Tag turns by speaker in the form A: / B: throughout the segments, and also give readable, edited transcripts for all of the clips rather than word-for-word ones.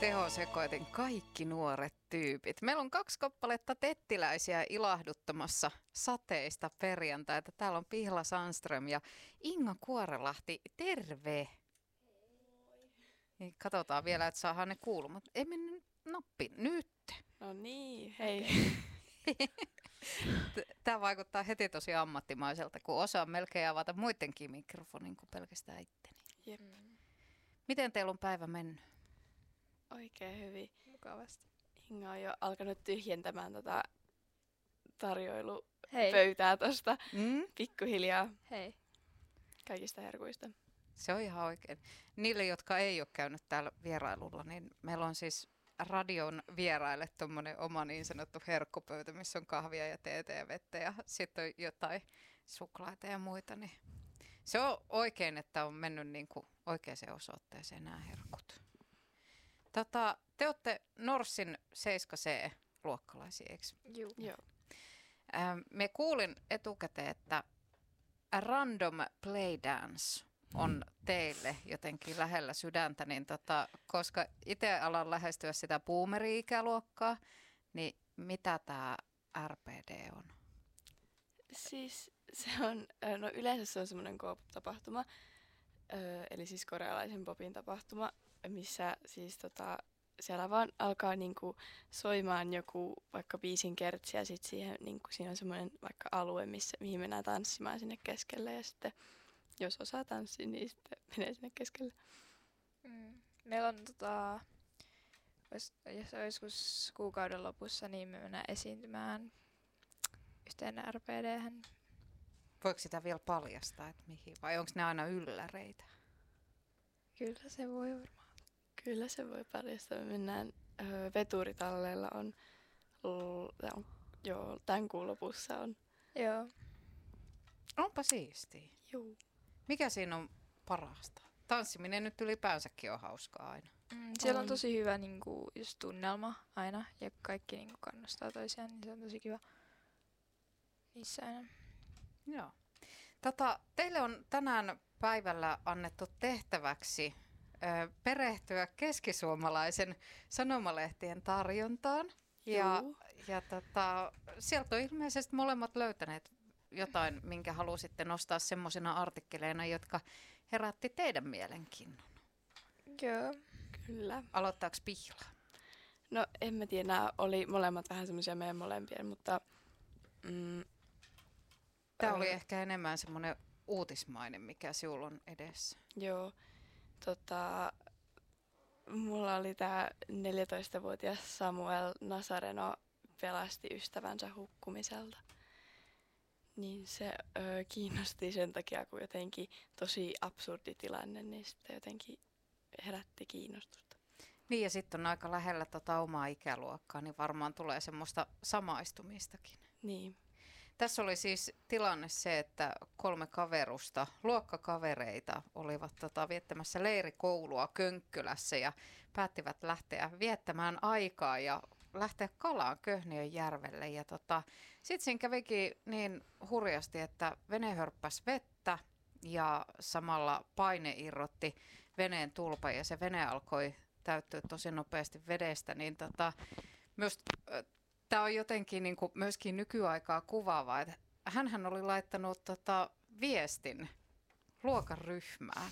A: Tehosekoitin kaikki nuoret tyypit. Meillä on 2 kappaletta tettiläisiä ilahduttamassa sateista perjantaita. Täällä on Pihla Sandström ja Inga Kuorelahti. Terve! Niin, katsotaan vielä, että saadaan ne kuulumat. Ei mennä nappi. Nyt!
B: No niin, hei.
A: Tämä vaikuttaa heti tosi ammattimaiselta, kun osaa melkein avata muidenkin mikrofonin kuin pelkästään itteni.
B: Jep.
A: Miten teillä on päivä mennyt?
B: Oikein hyvin.
C: Mukavasti.
B: Inga on jo alkanut tyhjentämään
C: Hei.
B: tarjoilupöytää tosta pikkuhiljaa
C: Hei.
B: kaikista herkuista.
A: Se on ihan oikein. Niille, jotka ei ole käynyt täällä vierailulla, niin meillä on siis radion vieraille tuommoinen oma niin sanottu herkkupöytä, missä on kahvia ja teetä ja vettä ja sitten on jotain suklaita ja muita. Niin se on oikein, että on mennyt niin kuin oikeaan osoitteeseen nämä herkut. Te olette Norssin 7C-luokkalaisia, eikö?
B: Joo.
A: Me kuulin etukäteen, että Random Play Dance on teille jotenkin lähellä sydäntä, niin koska itse alan lähestyä sitä boomeri-ikäluokkaa, niin mitä tämä RPD on?
B: Siis se on, no yleensä se on semmoinen K-pop-tapahtuma, eli siis korealaisen popin tapahtuma, missä siis siellä vaan alkaa niinku soimaan joku vaikka biisin kertsi ja sitten siihen niinku siinä on semmoinen vaikka alue, mihin mennään tanssimaan sinne keskelle ja sitten jos osaa tanssia, niin sitten menee sinne keskelle.
C: Meillä on jos joskus kuukauden lopussa, niin me mennään esiintymään yhteen RPD:hän.
A: Voiko sitä vielä paljastaa, että mihin, vai onko ne aina ylläreitä?
C: Kyllä se voi varmaan.
B: Kyllä se voi paljastaa. Me mennään Veturitalleella joo, tämän kuun lopussa on.
C: Joo.
A: Onpa siistiä.
B: Joo.
A: Mikä siinä on parasta? Tanssiminen nyt ylipäänsäkin on hauskaa aina.
C: Siellä on tosi hyvä niinku, just tunnelma aina ja kaikki niinku, kannustaa toisiaan, niin se on tosi kiva niissä aina.
A: Joo. Teille on tänään päivällä annettu tehtäväksi perehtyä keskisuomalaisen sanomalehtien tarjontaan. Ja sieltä on ilmeisesti molemmat löytäneet jotain, minkä halusitte nostaa semmoisina artikkeleina, jotka herätti teidän mielenkiinnon.
C: Joo.
B: Kyllä.
A: Aloittaako Pihla?
B: No en mä tiedä, nämä oli molemmat vähän semmoisia meidän molempien, mutta
A: Tämä oli ehkä enemmän semmoinen uutismainen, mikä sinulla on edessä.
B: Joo. Mulla oli tämä 14-vuotias Samuel Nazareno pelasti ystävänsä hukkumiselta. Niin se kiinnosti sen takia, kun jotenkin tosi absurdi tilanne, niin sitten jotenkin herätti kiinnostusta.
A: Niin ja sitten on aika lähellä omaa ikäluokkaa, niin varmaan tulee semmoista samaistumistakin.
B: Niin.
A: Tässä oli siis tilanne se, että 3 kaverusta, luokkakavereita, olivat viettämässä leirikoulua Könkkylässä ja päättivät lähteä viettämään aikaa ja lähteä kalaan Köhniön järvelle. Ja sitten siinä kävikin niin hurjasti, että vene hörppäsi vettä ja samalla paine irrotti veneen tulpa ja se vene alkoi täyttyä tosi nopeasti vedestä. Niin myös tämä on jotenkin niin kuin myöskin nykyaikaa kuvaavaa, että hänhän oli laittanut viestin luokan ryhmään.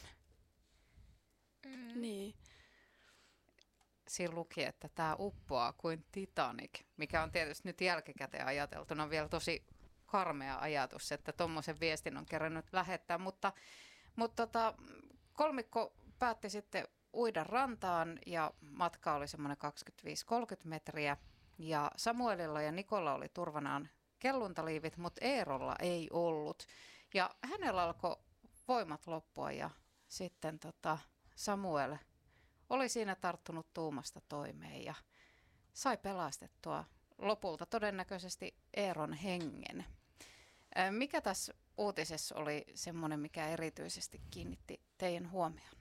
B: Niin.
A: Siinä luki, että tämä uppoaa kuin Titanic, mikä on tietysti nyt jälkikäteen ajateltuna vielä tosi karmea ajatus, että tuommoisen viestin on kerännyt lähettää, mutta kolmikko päätti sitten uida rantaan ja matka oli semmoinen 25-30 metriä. Ja Samuelilla ja Nikolla oli turvanaan kelluntaliivit, mutta Eerolla ei ollut. Ja hänellä alkoi voimat loppua ja sitten Samuel oli siinä tarttunut tuumasta toimeen ja sai pelastettua lopulta todennäköisesti Eeron hengen. Mikä tässä uutisessa oli semmoinen, mikä erityisesti kiinnitti teidän huomioon?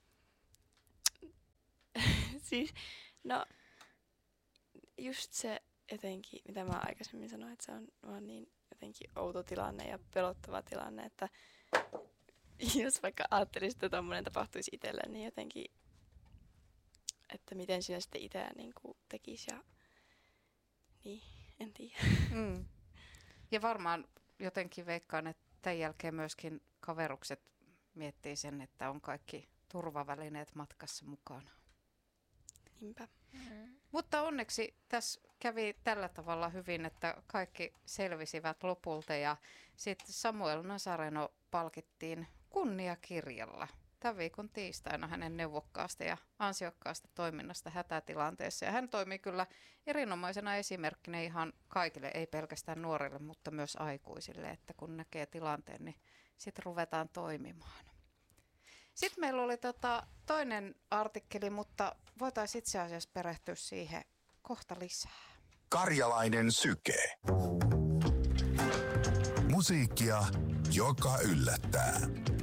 B: Siis, no just se jotenkin, mitä mä aikaisemmin sanoin, että se on vaan niin jotenkin outo tilanne ja pelottava tilanne, että jos vaikka ajattelisi, että tommoinen tapahtuisi itselle, niin jotenkin että miten siinä sitten itse niin kuin tekisi ja niin, en tiedä.
A: Mm. Ja varmaan jotenkin veikkaan, että tämän jälkeen myöskin kaverukset miettii sen, että on kaikki turvavälineet matkassa mukana.
B: Niinpä.
A: Mutta onneksi tässä kävi tällä tavalla hyvin, että kaikki selvisivät lopulta ja sitten Samuel Nazareno palkittiin kunniakirjalla tämän viikon tiistaina hänen neuvokkaasta ja ansiokkaasta toiminnasta hätätilanteessa. Ja hän toimii kyllä erinomaisena esimerkkinä ihan kaikille, ei pelkästään nuorille, mutta myös aikuisille, että kun näkee tilanteen, niin sitten ruvetaan toimimaan. Sitten meillä oli toinen artikkeli, mutta voitaisiin itse asiassa perehtyä siihen kohta lisää.
D: Karjalainen syke. Musiikkia, joka yllättää.